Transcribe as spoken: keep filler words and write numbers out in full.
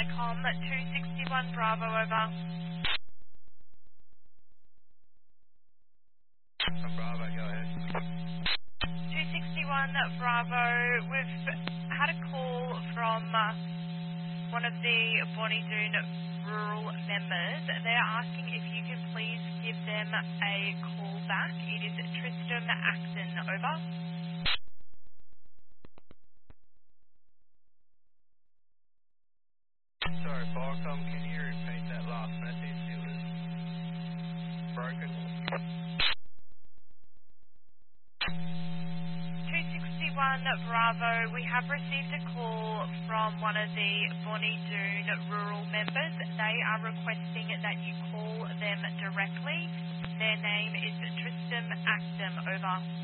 Icom two sixty-one Bravo, over. Bravo, go ahead. two sixty-one Bravo, we've had a call from uh, one of the Bonnie Doon rural members. They're asking if you can please give them a call back. It is Tristan Acton, over. Sorry, Barcom, can you repeat that last message? It was broken. two sixty-one Bravo, we have received a call from one of the Bonnie Doon rural members. They are requesting that you call them directly. Their name is Tristan Acton, over.